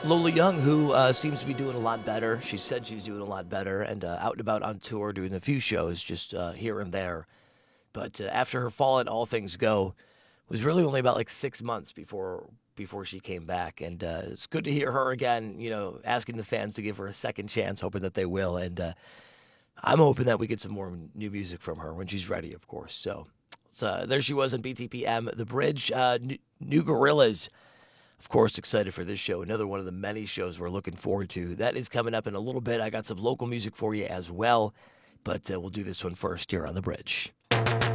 Lola Young, who seems to be doing a lot better. She said she's doing a lot better and out and about on tour, doing a few shows just here and there. But after her fall at All Things Go, it was really only about like 6 months before she came back, and it's good to hear her again. You know, asking the fans to give her a second chance, hoping that they will, and I'm hoping that we get some more new music from her when she's ready, of course. So there she was on BTPM, The Bridge, New Gorillas. Of course, excited for this show. Another one of the many shows we're looking forward to. That is coming up in a little bit. I got some local music for you as well, but we'll do this one first here on The Bridge.